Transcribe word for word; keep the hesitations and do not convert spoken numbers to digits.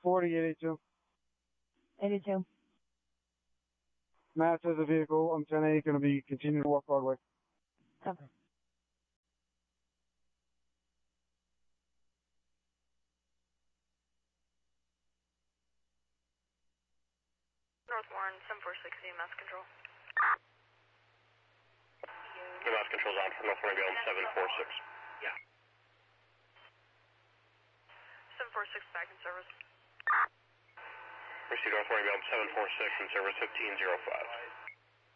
forty eighty-two. eighty-two. Matt says the vehicle on ten A going to be continuing to walk Broadway. Okay. North Warren, seven four six, Mass Control. The Mass Control's on for North Warren, be on seven four six. Yeah. seven four six, back in service. Receive North Warren, be on seven four six in service fifteen zero five.